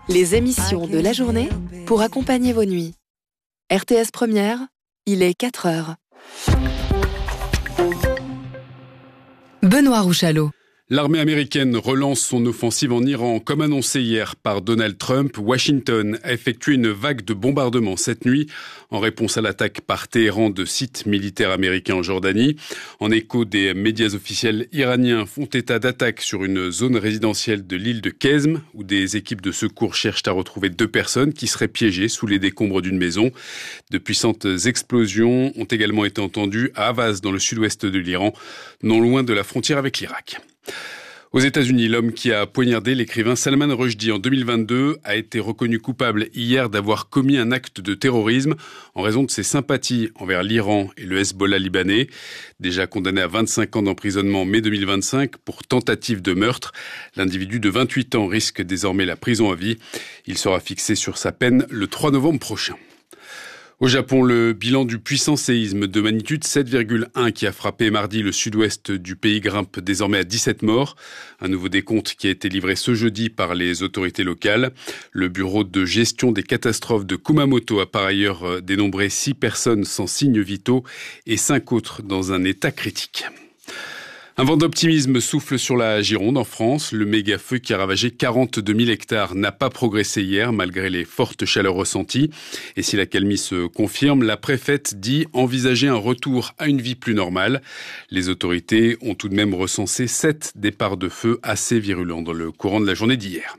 Les émissions de la journée pour accompagner vos nuits. RTS Première, il est 4 heures. Benoît Rouchalot. L'armée américaine relance son offensive en Iran. Comme annoncé hier par Donald Trump, Washington a effectué une vague de bombardements cette nuit en réponse à l'attaque par Téhéran de sites militaires américains en Jordanie. En écho, des médias officiels iraniens font état d'attaques sur une zone résidentielle de l'île de Kezm où des équipes de secours cherchent à retrouver 2 personnes qui seraient piégées sous les décombres d'une maison. De puissantes explosions ont également été entendues à Avaz dans le sud-ouest de l'Iran, non loin de la frontière avec l'Irak. Aux États-Unis, l'homme qui a poignardé l'écrivain Salman Rushdie en 2022 a été reconnu coupable hier d'avoir commis un acte de terrorisme en raison de ses sympathies envers l'Iran et le Hezbollah libanais. Déjà condamné à 25 ans d'emprisonnement en mai 2025 pour tentative de meurtre, l'individu de 28 ans risque désormais la prison à vie. Il sera fixé sur sa peine le 3 novembre prochain. Au Japon, le bilan du puissant séisme de magnitude 7,1 qui a frappé mardi le sud-ouest du pays grimpe désormais à 17 morts. Un nouveau décompte qui a été livré ce jeudi par les autorités locales. Le bureau de gestion des catastrophes de Kumamoto a par ailleurs dénombré 6 personnes sans signes vitaux et 5 autres dans un état critique. Un vent d'optimisme souffle sur la Gironde en France. Le méga-feu qui a ravagé 42 000 hectares n'a pas progressé hier malgré les fortes chaleurs ressenties. Et si l'accalmie se confirme, la préfète dit envisager un retour à une vie plus normale. Les autorités ont tout de même recensé 7 départs de feu assez virulents dans le courant de la journée d'hier.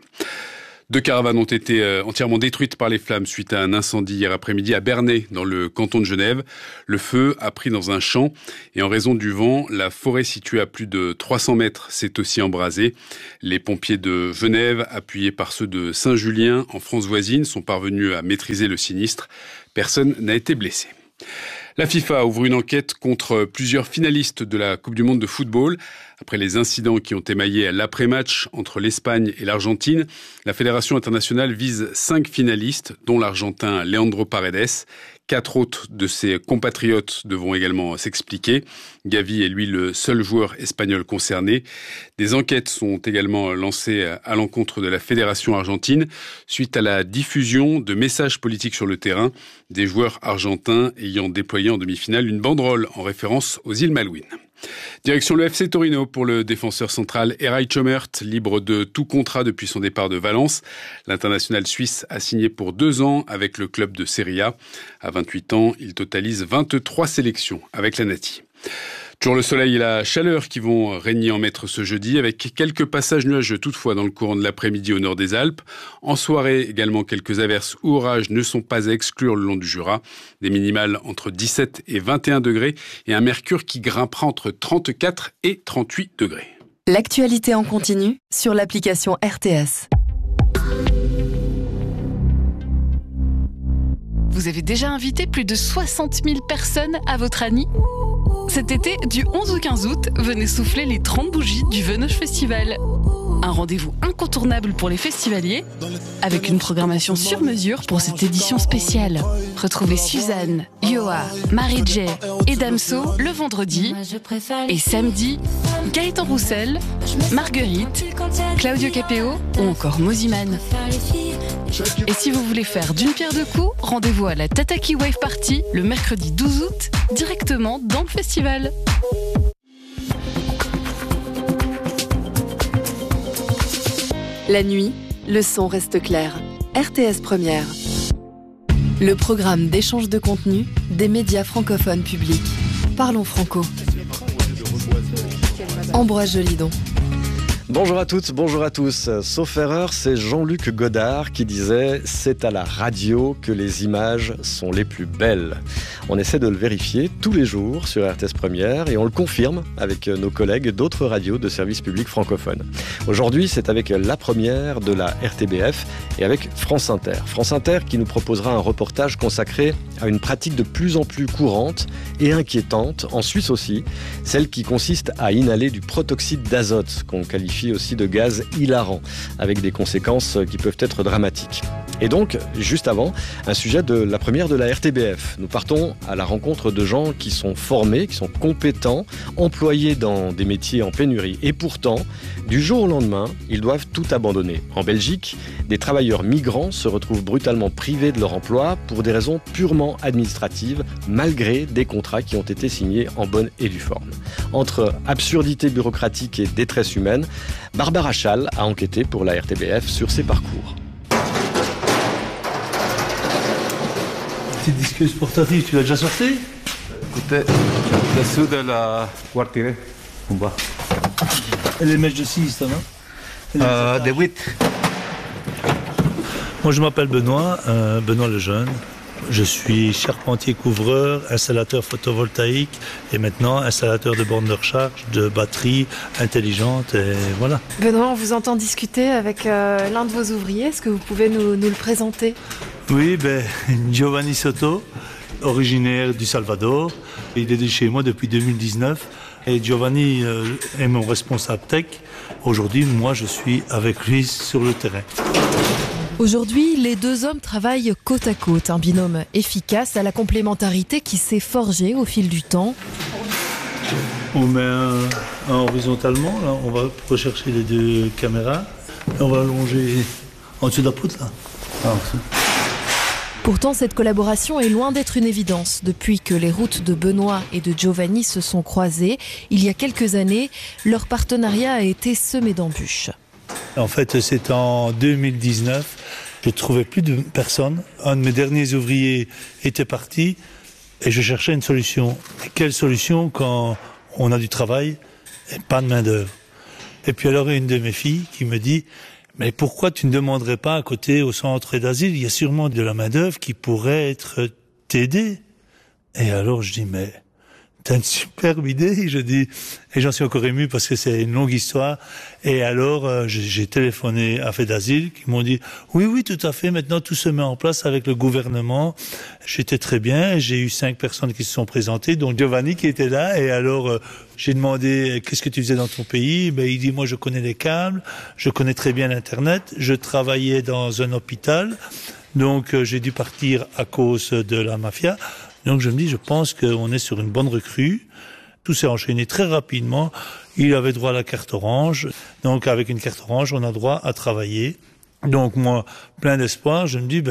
2 caravanes ont été entièrement détruites par les flammes suite à un incendie hier après-midi à Bernay, dans le canton de Genève. Le feu a pris dans un champ et en raison du vent, la forêt située à plus de 300 mètres s'est aussi embrasée. Les pompiers de Genève, appuyés par ceux de Saint-Julien en France voisine, sont parvenus à maîtriser le sinistre. Personne n'a été blessé. La FIFA ouvre une enquête contre plusieurs finalistes de la Coupe du Monde de football. Après les incidents qui ont émaillé l'après-match entre l'Espagne et l'Argentine, la Fédération internationale vise 5 finalistes, dont l'Argentin Leandro Paredes. 4 autres de ses compatriotes devront également s'expliquer. Gavi est lui le seul joueur espagnol concerné. Des enquêtes sont également lancées à l'encontre de la Fédération argentine suite à la diffusion de messages politiques sur le terrain des joueurs argentins ayant déployé en demi-finale une banderole en référence aux îles Malouines. Direction le FC Torino pour le défenseur central Eray Chomert, libre de tout contrat depuis son départ de Valence. L'international suisse a signé pour 2 ans avec le club de Serie A. À 28 ans, il totalise 23 sélections avec la Nati. Toujours le soleil et la chaleur qui vont régner en maître ce jeudi, avec quelques passages nuageux toutefois dans le courant de l'après-midi au nord des Alpes. En soirée, également quelques averses ou orages ne sont pas à exclure le long du Jura. Des minimales entre 17 et 21 degrés et un mercure qui grimpera entre 34 et 38 degrés. L'actualité en continu sur l'application RTS. Vous avez déjà invité plus de 60 000 personnes à votre Annie ? Cet été, du 11 au 15 août, venez souffler les 30 bougies du Venoge Festival. Un rendez-vous incontournable pour les festivaliers, avec une programmation sur mesure pour cette édition spéciale. Retrouvez Suzanne, Yoa, Marie-J et Damso le vendredi. Et samedi, Gaëtan Roussel, Marguerite, Claudio Capéo ou encore Moziman. Et si vous voulez faire d'une pierre deux coups, rendez-vous à la Tataki Wave Party le mercredi 12 août, directement dans le festival. La nuit, le son reste clair. RTS Première. Le programme d'échange de contenu des médias francophones publics. Parlons franco. Ambroise Jolidon. Bonjour à toutes, bonjour à tous. Sauf erreur, c'est Jean-Luc Godard qui disait « C'est à la radio que les images sont les plus belles ». On essaie de le vérifier tous les jours sur RTS Première et on le confirme avec nos collègues d'autres radios de services publics francophones. Aujourd'hui, c'est avec la première de la RTBF et avec France Inter. France Inter qui nous proposera un reportage consacré à une pratique de plus en plus courante et inquiétante, en Suisse aussi, celle qui consiste à inhaler du protoxyde d'azote, qu'on qualifie aussi de gaz hilarant, avec des conséquences qui peuvent être dramatiques. Et donc, juste avant, un sujet de la première de la RTBF. Nous partons à la rencontre de gens qui sont formés, qui sont compétents, employés dans des métiers en pénurie. Et pourtant, du jour au lendemain, ils doivent tout abandonner. En Belgique, des travailleurs migrants se retrouvent brutalement privés de leur emploi pour des raisons purement administratives, malgré des contrats qui ont été signés en bonne et due forme. Entre absurdité bureaucratique et détresse humaine, Barbara Schall a enquêté pour la RTBF sur ces parcours. Petite disque sportive, tu l'as déjà sorti? Écoutez, dessous de la quartier, en bas. Et les mèches de 6, non? De 8. Moi, je m'appelle Benoît, Benoît Lejeune. Je suis charpentier couvreur, installateur photovoltaïque et maintenant installateur de bornes de recharge, de batteries intelligentes et voilà. Benoît, on vous entend discuter avec l'un de vos ouvriers. Est-ce que vous pouvez nous le présenter? Oui, Giovanni Soto, originaire du Salvador. Il est chez moi depuis 2019 et Giovanni est mon responsable tech. Aujourd'hui, moi, je suis avec lui sur le terrain. Aujourd'hui, les deux hommes travaillent côte à côte, un binôme efficace à la complémentarité qui s'est forgée au fil du temps. On met un horizontalement, là, on va rechercher les deux caméras. On va allonger en dessous de la poutre, là. Pourtant, cette collaboration est loin d'être une évidence. Depuis que les routes de Benoît et de Giovanni se sont croisées, il y a quelques années, leur partenariat a été semé d'embûches. En fait, c'est en 2019, je ne trouvais plus de personnes. Un de mes derniers ouvriers était parti et je cherchais une solution. Et quelle solution quand on a du travail et pas de main-d'œuvre? Et puis alors, une de mes filles qui me dit: mais pourquoi tu ne demanderais pas à côté au centre d'asile, il y a sûrement de la main-d'œuvre qui pourrait t'aider. Et alors je dis: mais t'as une superbe idée, je dis, et j'en suis encore ému parce que c'est une longue histoire. Et alors j'ai téléphoné à FEDASIL qui m'ont dit: oui, tout à fait, maintenant tout se met en place avec le gouvernement. J'étais très bien, j'ai eu 5 personnes qui se sont présentées, dont Giovanni qui était là. Et alors j'ai demandé: qu'est-ce que tu faisais dans ton pays? Il dit: moi je connais les câbles, je connais très bien l'internet, je travaillais dans un hôpital, donc j'ai dû partir à cause de la mafia. Donc je me dis, je pense qu'on est sur une bonne recrue. Tout s'est enchaîné très rapidement. Il avait droit à la carte orange. Donc avec une carte orange, on a droit à travailler. Donc moi, plein d'espoir, je me dis,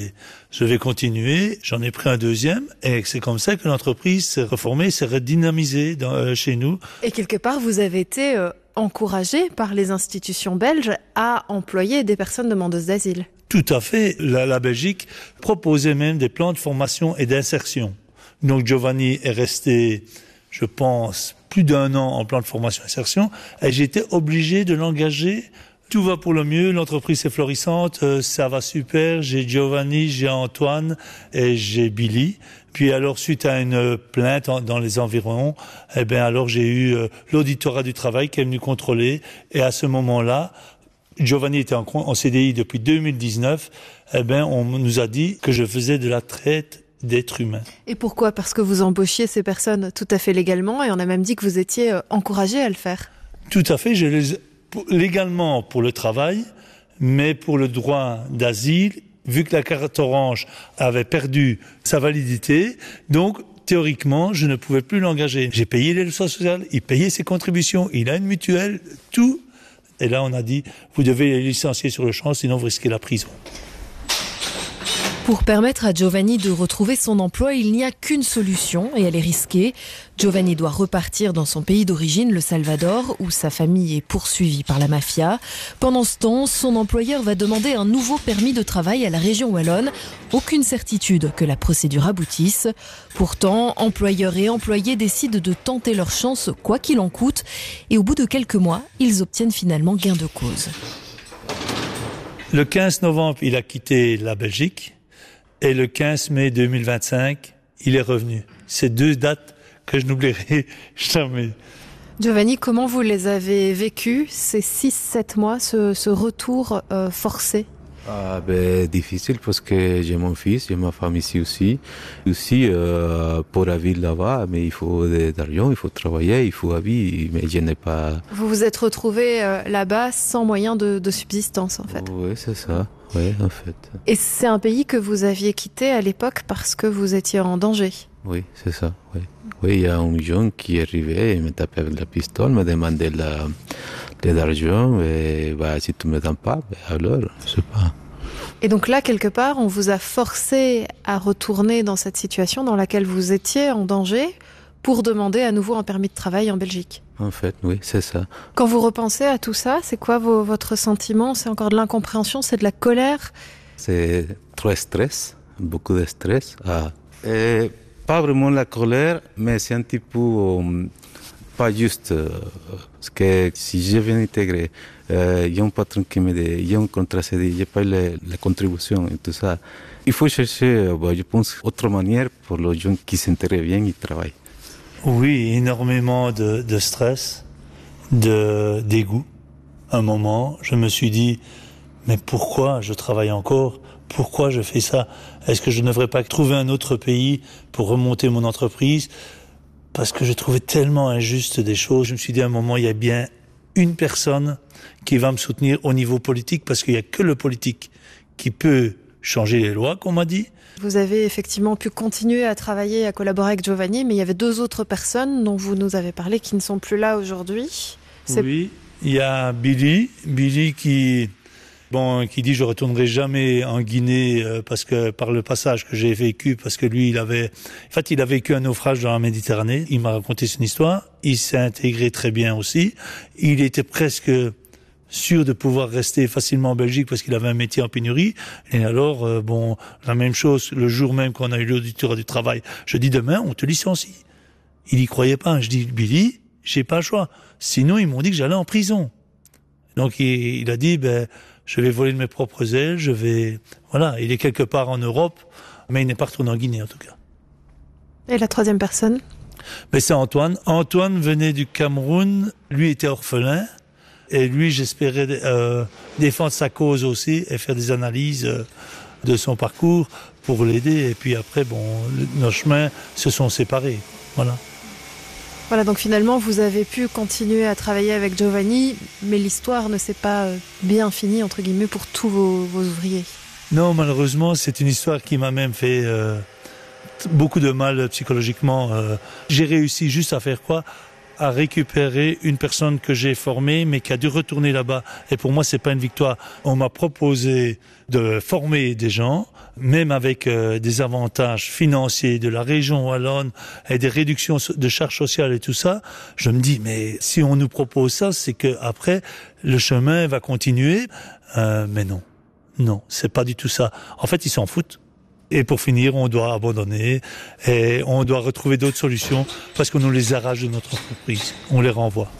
je vais continuer. J'en ai pris un deuxième. Et c'est comme ça que l'entreprise s'est reformée, s'est redynamisée chez nous. Et quelque part, vous avez été encouragé par les institutions belges à employer des personnes demandeuses d'asile. Tout à fait. La Belgique proposait même des plans de formation et d'insertion. Donc Giovanni est resté, je pense, plus d'1 an en plan de formation et d'insertion. Et j'ai été obligé de l'engager. Tout va pour le mieux, l'entreprise est florissante, ça va super. J'ai Giovanni, j'ai Antoine et j'ai Billy. Puis alors, suite à une plainte dans les environs, alors j'ai eu l'auditorat du travail qui est venu contrôler. Et à ce moment-là, Giovanni était en CDI depuis 2019, on nous a dit que je faisais de la traite d'êtres humains. Et pourquoi? Parce que vous embauchiez ces personnes tout à fait légalement et on a même dit que vous étiez encouragé à le faire. Tout à fait, légalement pour le travail, mais pour le droit d'asile, vu que la carte orange avait perdu sa validité, donc théoriquement, je ne pouvais plus l'engager. J'ai payé les leçons sociales, il payait ses contributions, il a une mutuelle, tout. Et là, on a dit, vous devez les licencier sur le champ, sinon vous risquez la prison. Pour permettre à Giovanni de retrouver son emploi, il n'y a qu'une solution et elle est risquée. Giovanni doit repartir dans son pays d'origine, le Salvador, où sa famille est poursuivie par la mafia. Pendant ce temps, son employeur va demander un nouveau permis de travail à la région wallonne. Aucune certitude que la procédure aboutisse. Pourtant, employeur et employés décident de tenter leur chance quoi qu'il en coûte. Et au bout de quelques mois, ils obtiennent finalement gain de cause. Le 15 novembre, il a quitté la Belgique. Et le 15 mai 2025, il est revenu. C'est 2 dates que je n'oublierai jamais. Giovanni, comment vous les avez vécus, ces 6-7 mois, ce retour forcé? Difficile parce que j'ai mon fils, j'ai ma femme ici aussi. Aussi, pour vivre là-bas, mais il faut de l'argent, il faut travailler, il faut vivre, mais je n'ai pas... Vous vous êtes retrouvé là-bas sans moyen de subsistance, en fait. Oui, c'est ça. Oui, en fait. Et c'est un pays que vous aviez quitté à l'époque parce que vous étiez en danger. Oui, c'est ça. Oui, il y a un jeune qui est arrivé, il m'a tapé avec la pistolet, m'a demandé de l'argent, et si tu ne me donnes pas, alors, je ne sais pas. Et donc là, quelque part, on vous a forcé à retourner dans cette situation dans laquelle vous étiez en danger pour demander à nouveau un permis de travail en Belgique. En fait, oui, c'est ça. Quand vous repensez à tout ça, c'est quoi votre sentiment? C'est encore de l'incompréhension? C'est de la colère? C'est trop stress, beaucoup de stress. Et pas vraiment la colère, mais c'est un petit peu pas juste. Parce que si je viens intégrer, il y a un patron qui me dit, il y a un contrat CDI, je paye la contribution et tout ça. Il faut chercher, je pense, autre manière pour les gens qui s'intéressent bien et travaillent. Oui, énormément de stress, de dégoût. Un moment, je me suis dit, mais pourquoi je travaille encore? Pourquoi je fais ça? Est-ce que je ne devrais pas trouver un autre pays pour remonter mon entreprise? Parce que je trouvais tellement injuste des choses. Je me suis dit à un moment, il y a bien une personne qui va me soutenir au niveau politique, parce qu'il n'y a que le politique qui peut changer les lois, qu'on m'a dit. Vous avez effectivement pu continuer à travailler, à collaborer avec Giovanni, mais il y avait 2 autres personnes dont vous nous avez parlé qui ne sont plus là aujourd'hui. Oui, il y a Billy qui dit je retournerai jamais en Guinée parce que par le passage que j'ai vécu, parce que lui il a vécu un naufrage dans la Méditerranée. Il m'a raconté son histoire. Il s'est intégré très bien aussi. Il était presque sûr de pouvoir rester facilement en Belgique parce qu'il avait un métier en pénurie. Et alors, la même chose, le jour même qu'on a eu l'auditeur du travail, je dis demain, on te licencie. Il y croyait pas. Je dis, Billy, j'ai pas le choix. Sinon, ils m'ont dit que j'allais en prison. Donc, il a dit, je vais voler de mes propres ailes, il est quelque part en Europe, mais il n'est pas retourné en Guinée, en tout cas. Et la 3e personne? C'est Antoine. Antoine venait du Cameroun. Lui était orphelin. Et lui, j'espérais défendre sa cause aussi et faire des analyses de son parcours pour l'aider. Et puis après, nos chemins se sont séparés. Voilà, donc finalement, vous avez pu continuer à travailler avec Giovanni, mais l'histoire ne s'est pas bien finie, entre guillemets, pour tous vos ouvriers. Non, malheureusement, c'est une histoire qui m'a même fait beaucoup de mal psychologiquement. J'ai réussi juste à faire quoi? À récupérer une personne que j'ai formée, mais qui a dû retourner là-bas. Et pour moi, c'est pas une victoire. On m'a proposé de former des gens, même avec des avantages financiers de la région wallonne et des réductions de charges sociales et tout ça. Je me dis, mais si on nous propose ça, c'est que après le chemin va continuer. Mais non, c'est pas du tout ça. En fait, ils s'en foutent. Et pour finir, on doit abandonner et on doit retrouver d'autres solutions parce qu'on nous les arrache de notre entreprise. On les renvoie.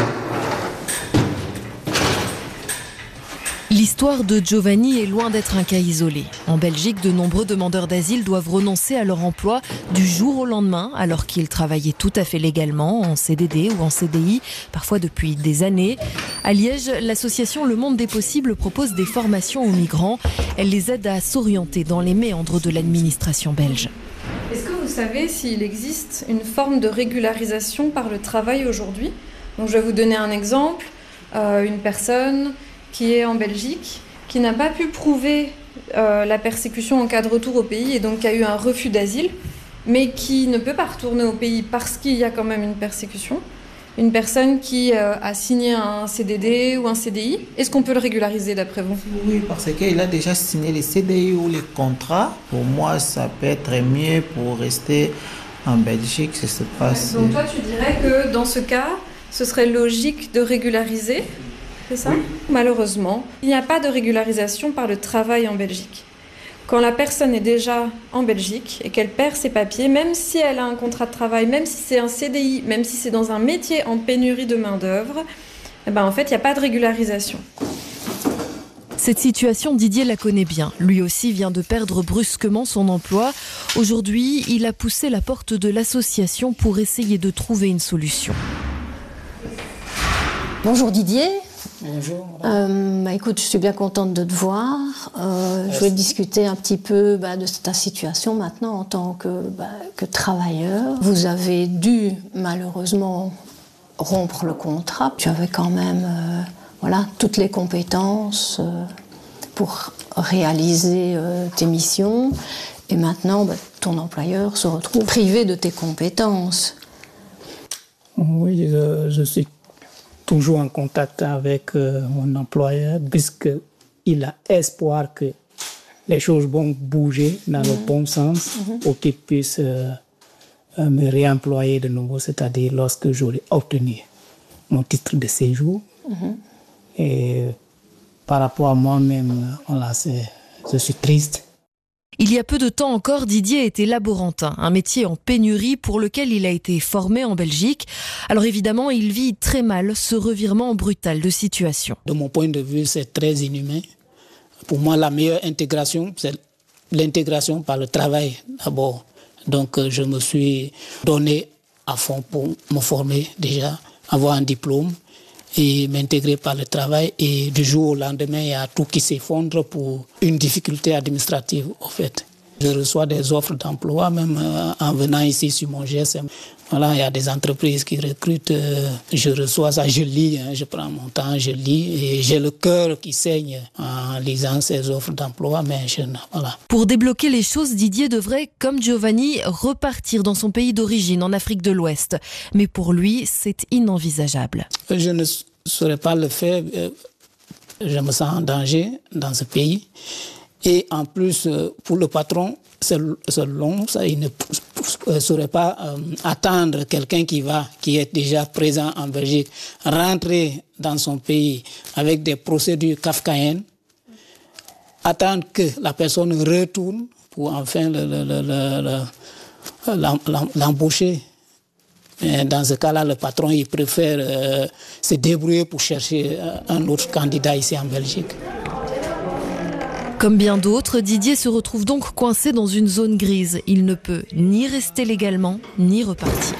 L'histoire de Giovanni est loin d'être un cas isolé. En Belgique, de nombreux demandeurs d'asile doivent renoncer à leur emploi du jour au lendemain, alors qu'ils travaillaient tout à fait légalement, en CDD ou en CDI, parfois depuis des années. À Liège, l'association Le Monde des Possibles propose des formations aux migrants. Elle les aide à s'orienter dans les méandres de l'administration belge. Est-ce que vous savez s'il existe une forme de régularisation par le travail aujourd'hui? Donc, je vais vous donner un exemple. Une personne qui est en Belgique, qui n'a pas pu prouver la persécution en cas de retour au pays et donc qui a eu un refus d'asile, mais qui ne peut pas retourner au pays parce qu'il y a quand même une persécution. Une personne qui a signé un CDD ou un CDI, est-ce qu'on peut le régulariser d'après vous? Oui, parce qu'il a déjà signé les CDI ou les contrats. Pour moi, ça peut être mieux pour rester en Belgique. Je sais pas Donc toi, tu dirais que dans ce cas, ce serait logique de régulariser? C'est ça? Oui. Malheureusement, il n'y a pas de régularisation par le travail en Belgique. Quand la personne est déjà en Belgique et qu'elle perd ses papiers, même si elle a un contrat de travail, même si c'est un CDI, même si c'est dans un métier en pénurie de main-d'œuvre, en fait, il n'y a pas de régularisation. Cette situation, Didier la connaît bien. Lui aussi vient de perdre brusquement son emploi. Aujourd'hui, il a poussé la porte de l'association pour essayer de trouver une solution. Bonjour Didier. Bonjour. Écoute, je suis bien contente de te voir. Je vais discuter un petit peu de ta situation maintenant en tant que travailleur. Vous avez dû malheureusement rompre le contrat. Tu avais quand même toutes les compétences pour réaliser tes missions. Et maintenant, ton employeur se retrouve privé de tes compétences. Oui, je suis toujours en contact avec mon employeur puisqu'il a espoir que les choses vont bouger dans le bon sens pour qu'il puisse me réemployer de nouveau, c'est-à-dire lorsque j'aurai obtenu mon titre de séjour. Et par rapport à moi-même, je suis triste. Il y a peu de temps encore, Didier était laborantin, un métier en pénurie pour lequel il a été formé en Belgique. Alors évidemment, il vit très mal ce revirement brutal de situation. De mon point de vue, c'est très inhumain. Pour moi, la meilleure intégration, c'est l'intégration par le travail d'abord. Donc je me suis donné à fond pour me former déjà, avoir un diplôme et m'intégrer par le travail. Et du jour au lendemain, il y a tout qui s'effondre pour une difficulté administrative, en fait. Je reçois des offres d'emploi, même en venant ici sur mon GSM. Voilà, il y a des entreprises qui recrutent. Je reçois ça, je lis, je prends mon temps, je lis. Et j'ai le cœur qui saigne en lisant ces offres d'emploi, mais voilà. Pour débloquer les choses, Didier devrait, comme Giovanni, repartir dans son pays d'origine, en Afrique de l'Ouest. Mais pour lui, c'est inenvisageable. Je ne saurais pas le faire. Je me sens en danger dans ce pays. Et en plus, pour le patron, c'est long, ça, il ne saurait pas attendre quelqu'un qui est déjà présent en Belgique, rentrer dans son pays avec des procédures kafkaïennes, attendre que la personne retourne pour enfin l'embaucher. Et dans ce cas-là, le patron, il préfère se débrouiller pour chercher un autre candidat ici en Belgique. Comme bien d'autres, Didier se retrouve donc coincé dans une zone grise. Il ne peut ni rester légalement, ni repartir.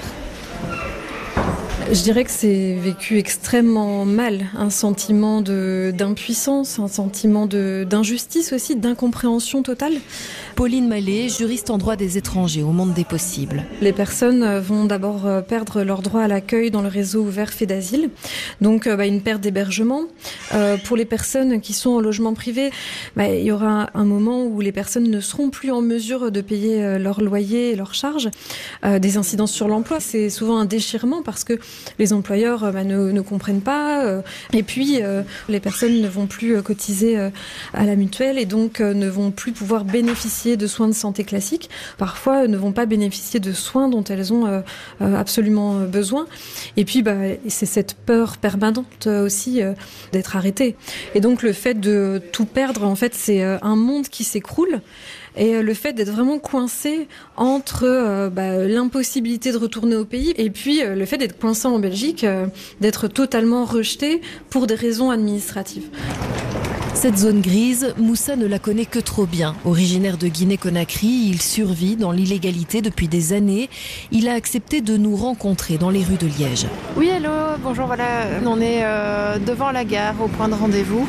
Je dirais que c'est vécu extrêmement mal, un sentiment d'impuissance, un sentiment d'injustice aussi, d'incompréhension totale. Pauline Mallet, juriste en droit des étrangers au Monde des possibles. Les personnes vont d'abord perdre leur droit à l'accueil dans le réseau ouvert Fait d'Asile, donc une perte d'hébergement. Pour les personnes qui sont en logement privé, il y aura un moment où les personnes ne seront plus en mesure de payer leur loyer et leurs charges. Des incidences sur l'emploi, c'est souvent un déchirement parce que les employeurs ne comprennent pas. Et puis, les personnes ne vont plus cotiser à la mutuelle et donc ne vont plus pouvoir bénéficier de soins de santé classiques. Parfois, ne vont pas bénéficier de soins dont elles ont absolument besoin. Et puis, c'est cette peur permanente aussi d'être arrêtée. Et donc, le fait de tout perdre, en fait, c'est un monde qui s'écroule. Et le fait d'être vraiment coincé entre l'impossibilité de retourner au pays et puis le fait d'être coincé en Belgique, d'être totalement rejeté pour des raisons administratives. Cette zone grise, Moussa ne la connaît que trop bien. Originaire de Guinée-Conakry, il survit dans l'illégalité depuis des années. Il a accepté de nous rencontrer dans les rues de Liège. Oui, allô, bonjour, voilà, on est devant la gare, au point de rendez-vous.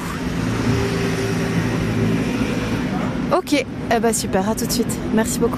Ok, super, à tout de suite. Merci beaucoup.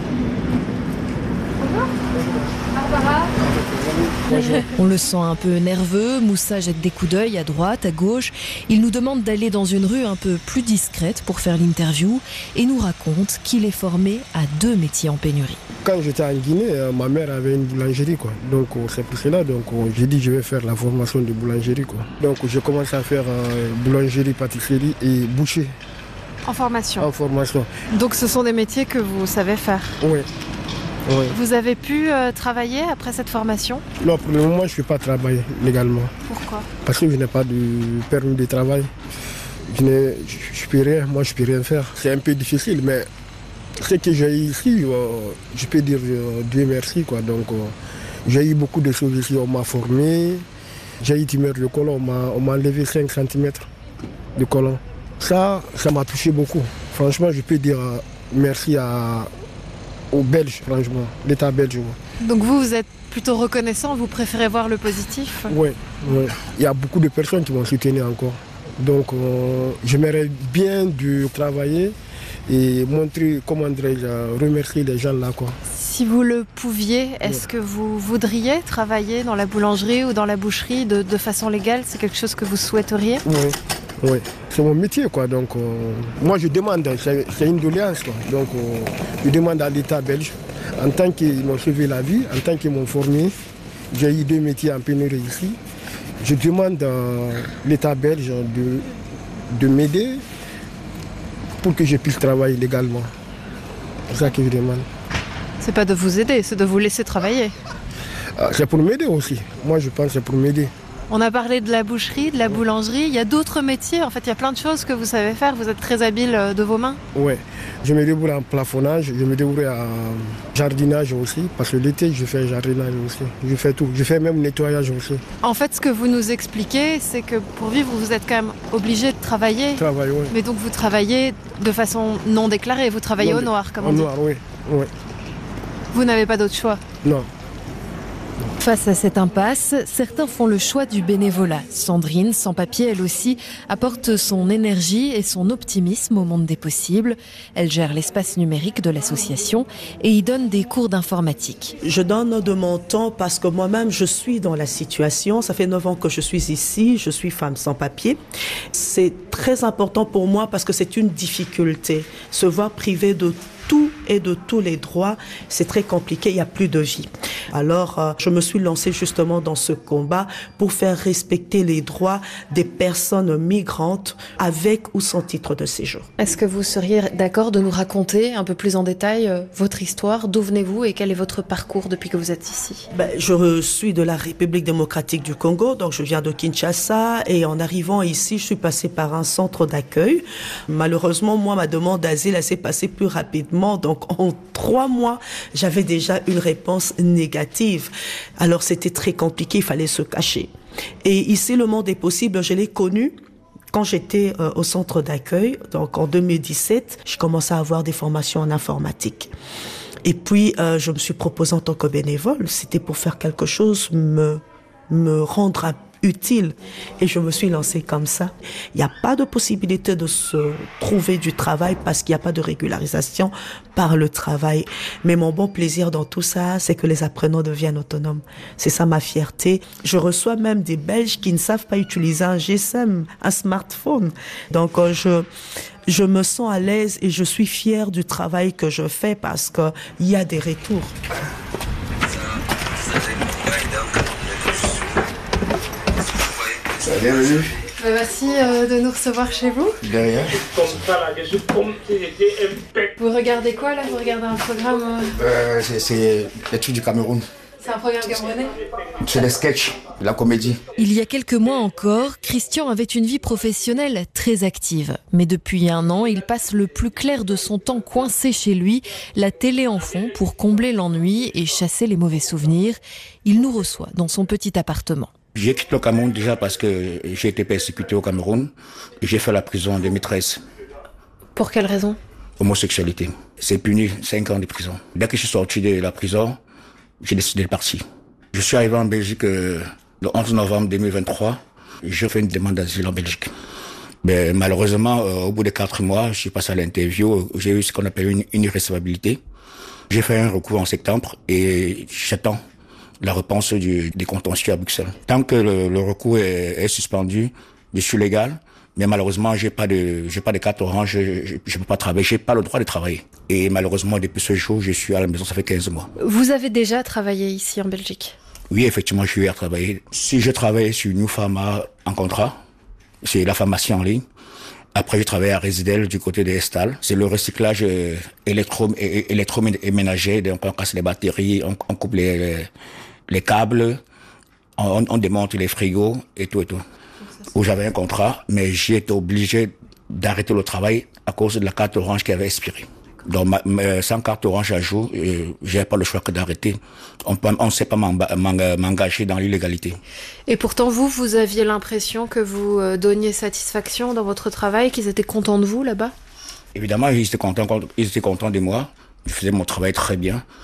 Bonjour. On le sent un peu nerveux, Moussa jette des coups d'œil à droite, à gauche. Il nous demande d'aller dans une rue un peu plus discrète pour faire l'interview et nous raconte qu'il est formé à 2 métiers en pénurie. Quand j'étais en Guinée, ma mère avait une boulangerie, quoi. Donc c'est pour cela, j'ai dit je vais faire la formation de boulangerie, quoi. Donc j'ai commencé à faire boulangerie, pâtisserie et boucher. En formation. En formation. Donc ce sont des métiers que vous savez faire. Oui. Oui. Vous avez pu travailler après cette formation? Non, pour le moment, je ne peux pas travailler légalement. Pourquoi? Parce que je n'ai pas de permis de travail. Je peux rien, moi je peux rien faire. C'est un peu difficile, mais ce que j'ai ici, je peux dire Dieu merci, quoi. Donc j'ai eu beaucoup de choses ici, on m'a formé. J'ai eu du mètre de colon, on m'a enlevé 5 cm de colon. Ça m'a touché beaucoup. Franchement, je peux dire merci aux Belges, franchement, l'État belge. Donc vous êtes plutôt reconnaissant, vous préférez voir le positif? Oui, il y a beaucoup de personnes qui m'ont soutenu encore. Donc j'aimerais bien travailler et montrer, remercier les gens là, quoi. Si vous le pouviez, est-ce que vous voudriez travailler dans la boulangerie ou dans la boucherie de façon légale? C'est quelque chose que vous souhaiteriez? Oui, c'est mon métier, quoi. Donc moi je demande, c'est une doléance, quoi. Donc je demande à l'État belge, en tant qu'ils m'ont sauvé la vie, en tant qu'ils m'ont formé, j'ai eu 2 métiers en pénurie ici. Je demande à l'État belge de m'aider pour que je puisse travailler légalement. C'est ça que je demande. C'est pas de vous aider, c'est de vous laisser travailler. C'est pour m'aider aussi. Moi, je pense que c'est pour m'aider. On a parlé de la boucherie, de la boulangerie. Il y a d'autres métiers. En fait, il y a plein de choses que vous savez faire. Vous êtes très habile de vos mains. Oui. Je me débrouille en plafonnage. Je me débrouille en jardinage aussi. Parce que l'été, je fais jardinage aussi. Je fais tout. Je fais même nettoyage aussi. En fait, ce que vous nous expliquez, c'est que pour vivre, vous êtes quand même obligé de travailler. Travailler, oui. Mais donc, vous travaillez de façon non déclarée. Vous travaillez au noir, comme on dit. Au noir, oui. Vous n'avez pas d'autre choix? Non. Face à cette impasse, certains font le choix du bénévolat. Sandrine, sans papier, elle aussi, apporte son énergie et son optimisme au monde des possibles. Elle gère l'espace numérique de l'association et y donne des cours d'informatique. Je donne de mon temps parce que moi-même, je suis dans la situation. Ça fait 9 ans que je suis ici. Je suis femme sans papier. C'est très important pour moi parce que c'est une difficulté. Se voir privée de tout et de tous les droits, c'est très compliqué, il n'y a plus de vie. Alors, je me suis lancée justement dans ce combat pour faire respecter les droits des personnes migrantes avec ou sans titre de séjour. Est-ce que vous seriez d'accord de nous raconter un peu plus en détail votre histoire? D'où venez-vous et quel est votre parcours depuis que vous êtes ici? Je suis de la République démocratique du Congo, donc je viens de Kinshasa et en arrivant ici, je suis passée par un centre d'accueil. Malheureusement, moi, ma demande d'asile, elle s'est passée plus rapidement. Donc, en 3 mois, j'avais déjà une réponse négative. Alors, c'était très compliqué, il fallait se cacher. Et ici, le monde est possible, je l'ai connu quand j'étais au centre d'accueil. Donc, en 2017, je commençais à avoir des formations en informatique. Et puis, je me suis proposée en tant que bénévole. C'était pour faire quelque chose, me rendre utile. Et je me suis lancée comme ça. Il n'y a pas de possibilité de se trouver du travail parce qu'il n'y a pas de régularisation par le travail. Mais mon bon plaisir dans tout ça, c'est que les apprenants deviennent autonomes. C'est ça ma fierté. Je reçois même des Belges qui ne savent pas utiliser un GSM, un smartphone. Donc, je me sens à l'aise et je suis fière du travail que je fais parce qu'il y a des retours. Bienvenue. Merci de nous recevoir chez vous. De rien. Vous regardez quoi là? Vous regardez un programme C'est les trucs du Cameroun. C'est un programme camerounais? C'est les sketchs, la comédie. Il y a quelques mois encore, Christian avait une vie professionnelle très active. Mais depuis 1 an, il passe le plus clair de son temps coincé chez lui, la télé en fond pour combler l'ennui et chasser les mauvais souvenirs. Il nous reçoit dans son petit appartement. J'ai quitté le Cameroun déjà parce que j'ai été persécuté au Cameroun. J'ai fait la prison en 2013. Pour quelle raison? Homosexualité. C'est puni, 5 ans de prison. Dès que je suis sorti de la prison, j'ai décidé de partir. Je suis arrivé en Belgique le 11 novembre 2023. J'ai fait une demande d'asile en Belgique. Mais malheureusement, au bout de 4 mois, je suis passé à l'interview. J'ai eu ce qu'on appelle une irrecevabilité. J'ai fait un recours en septembre et j'attends la réponse des contentieux à Bruxelles. Tant que le recours est suspendu, je suis légal, mais malheureusement, j'ai pas de carte orange, je peux pas travailler, j'ai pas le droit de travailler. Et malheureusement, depuis ce jour, je suis à la maison, ça fait 15 mois. Vous avez déjà travaillé ici en Belgique? Oui, effectivement, je suis à travailler. Si je travaille sur New Pharma en contrat, c'est la pharmacie en ligne. Après, je travaille à Résidel du côté de Estal. C'est le recyclage électroménager. Donc, on casse les batteries, on coupe les câbles, on démonte les frigos et tout. Où j'avais un contrat, mais j'ai été obligé d'arrêter le travail à cause de la carte orange qui avait expiré. Donc, sans carte orange à jour, j'ai pas le choix que d'arrêter. On ne sait pas m'engager dans l'illégalité. Et pourtant, vous aviez l'impression que vous donniez satisfaction dans votre travail, qu'ils étaient contents de vous là-bas? Évidemment, ils étaient contents de moi. Je faisais mon travail très bien.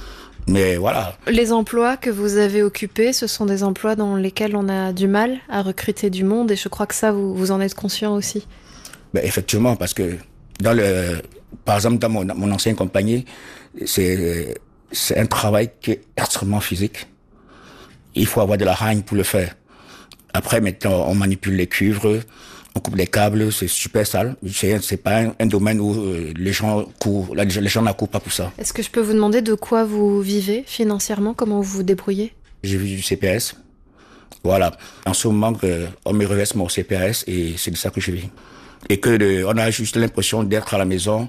Mais voilà. Les emplois que vous avez occupés, ce sont des emplois dans lesquels on a du mal à recruter du monde et je crois que ça, vous en êtes conscient aussi. Effectivement, parce que par exemple, dans mon ancienne compagnie, c'est un travail qui est extrêmement physique. Il faut avoir de la hargne pour le faire. Après, maintenant, on manipule les cuivres, on coupe les câbles, c'est super sale. C'est pas un domaine où les gens n'accourent pas pour ça. Est-ce que je peux vous demander de quoi vous vivez financièrement? Comment vous vous débrouillez? J'ai vu du CPS. Voilà. En ce moment, on me reverse mon CPS et c'est de ça que je vis. Et on a juste l'impression d'être à la maison,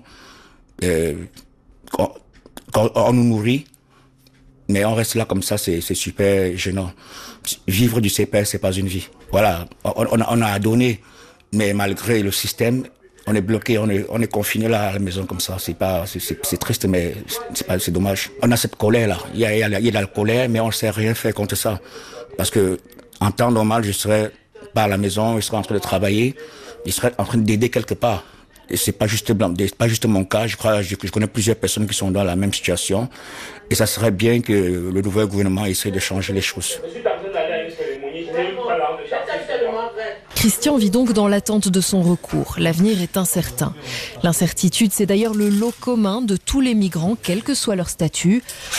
quand on nous nourrit, mais on reste là comme ça, c'est super gênant. Vivre du CPS, c'est pas une vie. Voilà, on a donné, mais malgré le système, on est bloqué, on est confiné là à la maison comme ça. C'est triste, mais c'est dommage. On a cette colère là. Il y a de la colère, mais on ne sait rien faire contre ça. Parce que en temps normal, je serais pas à la maison, je serais en train de travailler, je serais en train d'aider quelque part. Et c'est pas juste mon cas. Je connais plusieurs personnes qui sont dans la même situation. Et ça serait bien que le nouveau gouvernement essaie de changer les choses. Christian vit donc dans l'attente de son recours. L'avenir est incertain. L'incertitude, c'est d'ailleurs le lot commun de tous les migrants, quel que soit leur statut.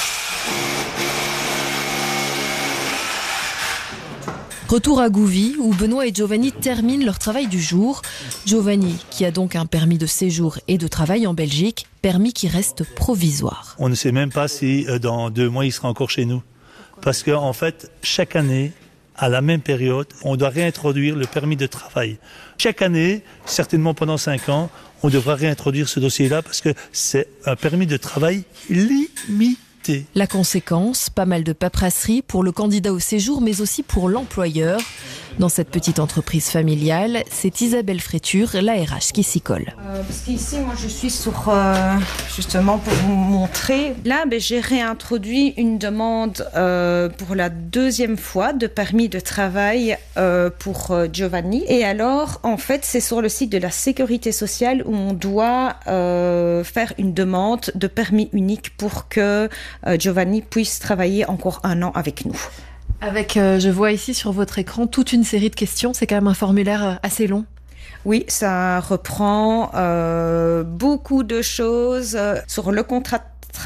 Retour à Gouvy, où Benoît et Giovanni terminent leur travail du jour. Giovanni, qui a donc un permis de séjour et de travail en Belgique, permis qui reste provisoire. On ne sait même pas si dans 2 mois, il sera encore chez nous. Parce qu'en fait, chaque année, à la même période, on doit réintroduire le permis de travail. Chaque année, certainement pendant 5 ans, on devra réintroduire ce dossier-là parce que c'est un permis de travail limité. La conséquence, pas mal de paperasserie pour le candidat au séjour, mais aussi pour l'employeur. Dans cette petite entreprise familiale, c'est Isabelle Fréture, la RH, qui s'y colle. Parce qu'ici, moi, je suis sur, justement, pour vous montrer. Là, j'ai réintroduit une demande pour la 2e fois de permis de travail pour Giovanni. Et alors, en fait, c'est sur le site de la Sécurité sociale où on doit faire une demande de permis unique pour que Giovanni puisse travailler encore 1 an avec nous. Avec, je vois ici sur votre écran, toute une série de questions. C'est quand même un formulaire assez long. Oui, ça reprend beaucoup de choses sur le contrat de